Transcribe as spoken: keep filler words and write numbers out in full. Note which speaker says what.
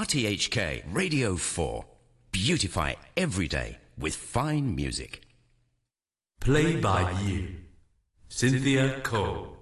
Speaker 1: T H K Radio four. Beautify every day with fine music.
Speaker 2: Play by you. Cynthia Cole.